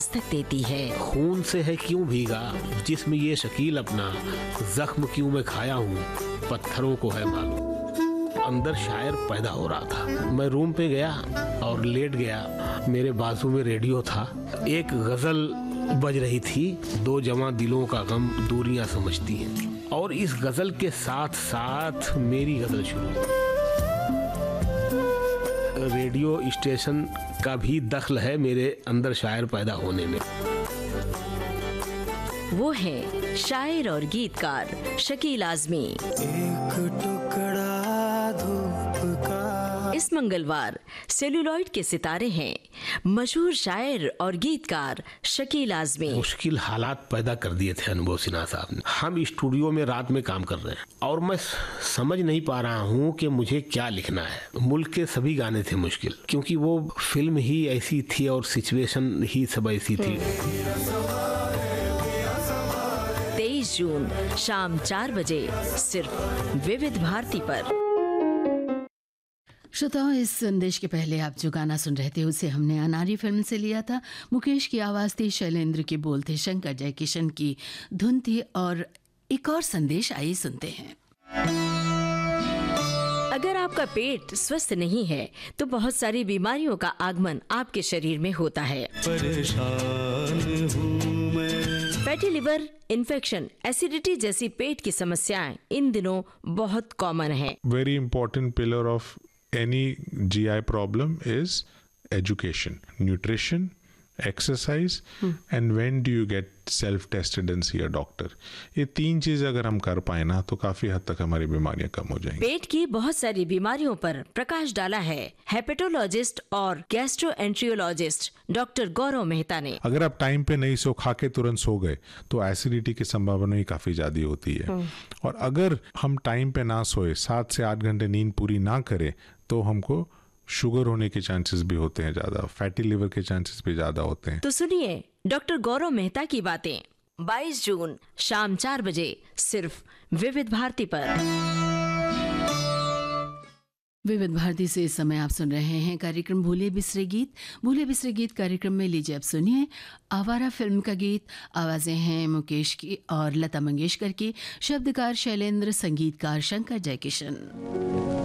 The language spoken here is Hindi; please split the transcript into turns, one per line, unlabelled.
दस्तक देती है।
खून से है क्यों भीगा जिस्म ये शकील अपना, जख्म क्यों मैं खाया हूँ पत्थरों को है मालूम। अंदर शायर पैदा हो रहा था। मैं रूम पे गया और लेट गया। मेरे बाजू में रेडियो था। एक गजल बज रही थी, दो जवां दिलों का गम दूरियां समझती हैं। और इस गजल के साथ साथ मेरी गजल शुरू। रेडियो स्टेशन का भी दखल है मेरे अंदर शायर पैदा होने में।
वो है शायर और गीतकार शकील आजमी।
एक टुकड़ा धूप का।
इस मंगलवार सेलुलॉइड के सितारे हैं मशहूर शायर और गीतकार शकील आजमी।
मुश्किल हालात पैदा कर दिए थे अनुभव सिन्हा साहब ने। हम स्टूडियो में रात में काम कर रहे हैं और मैं समझ नहीं पा रहा हूँ कि मुझे क्या लिखना है। मुल्क के सभी गाने थे मुश्किल, क्योंकि वो फिल्म ही ऐसी थी और सिचुएशन ही सब ऐसी थी।
23 जून शाम 4 बजे सिर्फ विविध भारती पर।
श्रोताओं, इस संदेश के पहले आप जो गाना सुन रहे थे उसे हमने अनारी फिल्म से लिया था। मुकेश की आवाज़ थी, शैलेंद्र के बोल थे, शंकर जयकिशन की धुन थी। और एक और संदेश आइए सुनते हैं।
अगर आपका पेट स्वस्थ नहीं है तो बहुत सारी बीमारियों का आगमन आपके शरीर में होता है।
परेशान हूँ मैं।
फैटी लिवर, इन्फेक्शन, एसिडिटी जैसी पेट की समस्याएं इन दिनों बहुत कॉमन है।
Very important pillar of any GI problem is education, nutrition, exercise, and when do you get self-tested and see a doctor. ये 3 चीज़ अगर हम कर पाए ना तो काफ़ी हद तक हमारी बीमारियां कम हो जाएंगी।
पेट की बहुत सारी बीमारियों पर प्रकाश डाला है हेपेटोलॉजिस्ट और गैस्ट्रोएंट्रियोलॉजिस्ट डॉक्टर गौरव मेहता ने।
अगर आप टाइम पे नहीं सो खा के तुरंत सो गए तो एसिडिटी की संभावना ही काफ़ी ज़्यादा होती है। और अगर हम टाइम पे ना सोए, 7 से 8 घंटे नींद पूरी ना करें तो हमको शुगर होने के चांसेस भी होते हैं ज़्यादा, फैटी लिवर के चांसेस भी ज़्यादा होते हैं।
तो सुनिए डॉक्टर गौरव मेहता की बातें 22 जून शाम 4 बजे सिर्फ विविध भारती पर।
विविध भारती से इस समय आप सुन रहे हैं कार्यक्रम भूले बिसरे गीत। भूले बिसरे गीत कार्यक्रम में लीजिए अब सुनिए आवारा फिल्म का गीत। आवाज़ें हैं मुकेश की और लता मंगेशकर की, शब्दकार शैलेंद्र, संगीतकार शंकर जयकिशन।